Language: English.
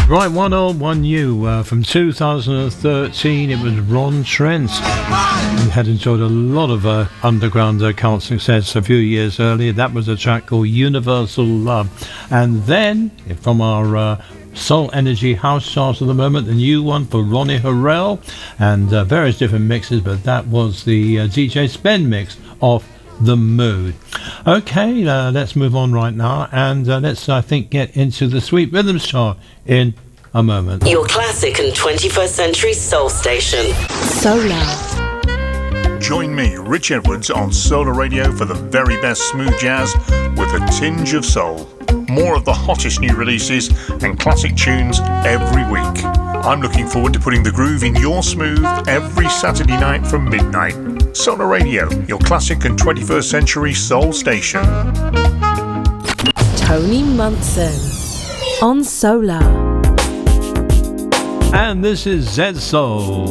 Right, one old, one new. From 2013, it was Ron Trent. We had enjoyed a lot of underground cult success a few years earlier. That was a track called Universal Love. And then, from our Soul Energy House charts at the moment, the new one for Ronnie Harrell, and various different mixes, but that was the DJ Spen mix of The Mood. Okay, let's move on right now, and let's, I think, get into the Sweet Rhythms chart in a moment. Your classic and 21st century soul station. Solar. Join me, Rich Edwards, on Solar Radio for the very best smooth jazz with a tinge of soul. More of the hottest new releases and classic tunes every week. I'm looking forward to putting the groove in your smooth every Saturday night from midnight. Solar Radio, your classic and 21st century soul station. Tony Munson on Solar. And this is Z Soul.